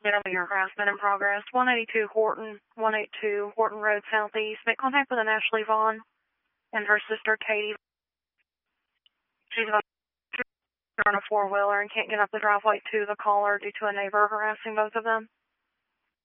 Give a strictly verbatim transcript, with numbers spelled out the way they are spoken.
Get over your harassment in progress. one eighty-two Horton, one eighty-two Horton Road Southeast. Make contact with an Ashley Vaughn and her sister Katie. She's on a four-wheeler and can't get up the driveway to the caller due to a neighbor harassing both of them.